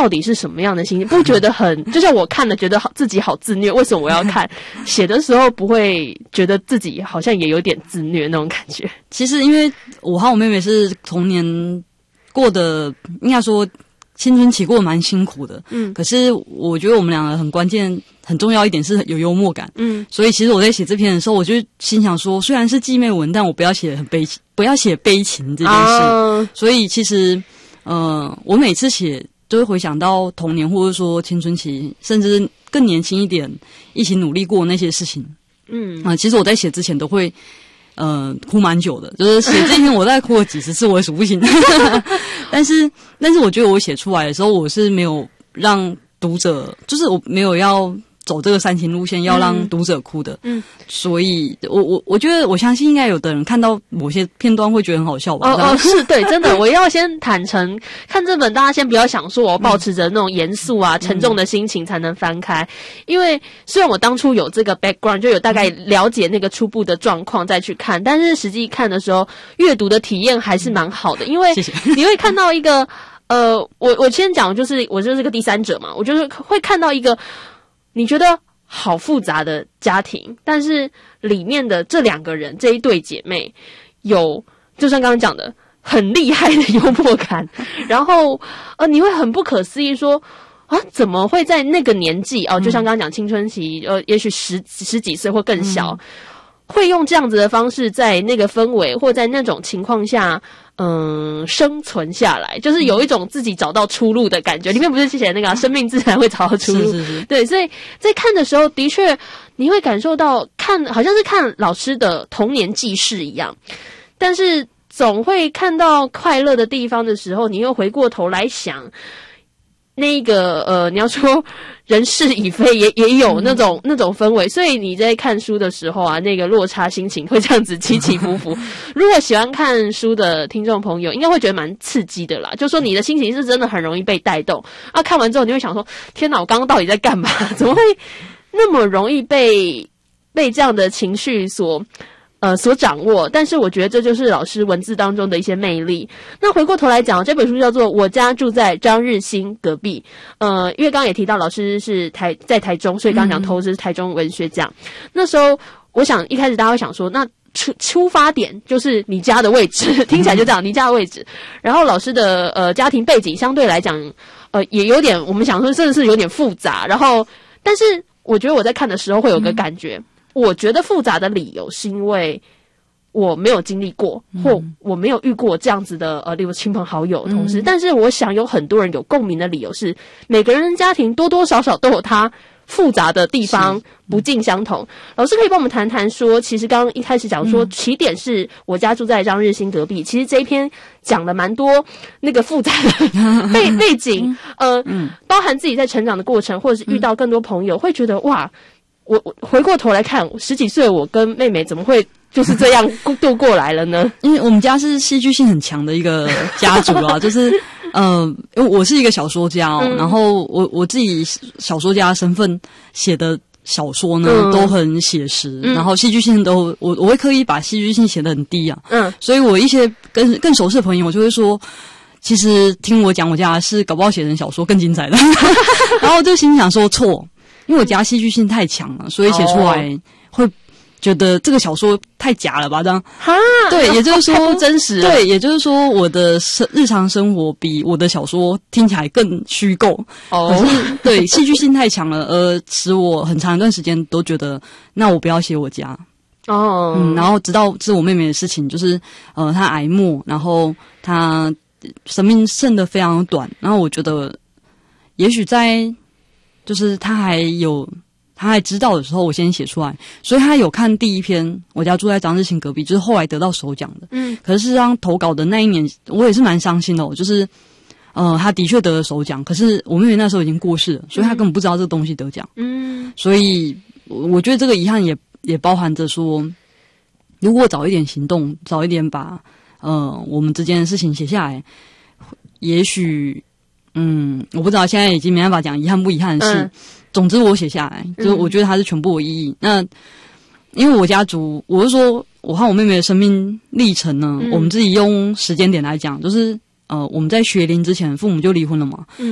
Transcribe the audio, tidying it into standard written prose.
到底是什么样的心情？不会觉得就像我看了觉得自己好自虐，为什么我要看？写的时候不会觉得自己好像也有点自虐那种感觉？ 其实因为我和我妹妹是童年过的，应该说青春期过得蛮辛苦的，可是我觉得我们两个很关键、很重要一点是有幽默感，所以其实我在写这篇的时候，我就心想说，虽然是姊妹文，但我不要写悲情这件事，所以其实我每次写都会回想到童年或者说青春期，甚至更年轻一点一起努力过那些事情，其实我在写之前都会哭蛮久的，就是写这篇我大概哭了几十次我也数不清但是我觉得我写出来的时候，我是没有让读者，就是我没有要走这个煽情路线，要让读者哭的，所以我觉得我相信应该有的人看到某些片段会觉得很好笑吧。 是对，真的，我要先坦诚，看这本大家先不要想说我抱持着那种严肃啊、沉重的心情才能翻开，因为虽然我当初有这个 background， 就有大概了解那个初步的状况再去看，但是实际看的时候，阅读的体验还是蛮好的，因为你会看到一个我先讲，就是我就是个第三者嘛，我就是会看到一个你觉得好复杂的家庭，但是里面的这两个人，这一对姐妹，有就像刚刚讲的很厉害的幽默感，然后你会很不可思议说啊，怎么会在那个年纪就像刚刚讲青春期，也许十几岁或更小，会用这样子的方式在那个氛围或在那种情况下生存下来，就是有一种自己找到出路的感觉。里面不是写那个生命自然会找到出路，是对，所以在看的时候，的确你会感受到好像是看老师的童年记事一样，但是总会看到快乐的地方的时候，你又回过头来想。那个你要说人事已非也有那种氛围，所以你在看书的时候啊，那个落差心情会这样子起起伏伏。如果喜欢看书的听众朋友，应该会觉得蛮刺激的啦。就说你的心情是真的很容易被带动啊，看完之后你会想说：天哪，我刚刚到底在干嘛？怎么会那么容易被这样的情绪所掌握？但是我觉得这就是老师文字当中的一些魅力。那回过头来讲，这本书叫做《我家住在张日新隔壁》。因为刚刚也提到老师是在台中，所以刚刚讲投资台中文学奖。那时候我想一开始大家会想说，那出发点就是你家的位置，听起来就这样，你家的位置。然后老师的家庭背景相对来讲，也有点我们想说真的是有点复杂。然后，但是我觉得我在看的时候会有个感觉。我觉得复杂的理由是因为我没有经历过，或我没有遇过这样子的例如亲朋好友同事，但是我想有很多人有共鸣的理由是，每个人的家庭多多少少都有他复杂的地方，不尽相同。老师可以帮我们谈谈说，其实刚刚一开始讲说起点是我家住在张日新隔壁，其实这一篇讲了蛮多那个复杂的背景，包含自己在成长的过程，或者是遇到更多朋友，会觉得哇，我回过头来看10几岁我跟妹妹怎么会就是这样度过来了呢？ 因为我们家是戏剧性很强的一个家族啊，就是因为我是一个小说家然后我自己小说家的身份写的小说呢都很写实，然后戏剧性都我会刻意把戏剧性写得很低啊，所以我一些更熟识的朋友，我就会说。其实听我讲我家是搞不好写成小说更精彩的然后就心想说错，因为我家戏剧性太强了，所以写出来会觉得这个小说太假了吧？这样对，也就是说不真实。 对，也就是说我的日常生活比我的小说听起来更虚构。可是对戏剧性太强了，使我很长一段时间都觉得，那我不要写我家。然后直到是我妹妹的事情，就是她癌末，然后她生命剩得非常短，然后我觉得也许在就是她还知道的时候，我先写出来，所以她有看第一篇我家住在张日新隔壁，就是后来得到首奖的。可是事实上投稿的那一年，我也是蛮伤心的就是她的确得了首奖，可是我妹妹那时候已经过世了，所以她根本不知道这个东西得奖。所以我觉得这个遗憾也包含着说，如果早一点行动，早一点把我们之间的事情写下来，也许我不知道，现在已经没办法讲遗憾不遗憾的事。总之我写下来，就我觉得它是全部的意义。那因为我家族，我是说我和我妹妹的生命历程呢，我们自己用时间点来讲，就是我们在学龄之前父母就离婚了嘛，